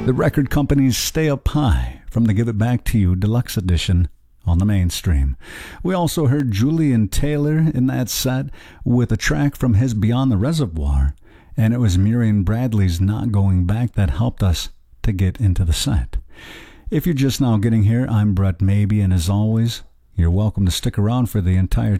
The record company's Stay Up High from the Give It Back to You Deluxe Edition on the mainstream. We also heard Julian Taylor in that set with a track from his Beyond the Reservoir, and it was Miriam Bradley's Not Going Back that helped us to get into the set. If you're just now getting here, I'm Brett Maybe, and as always, you're welcome to stick around for the entire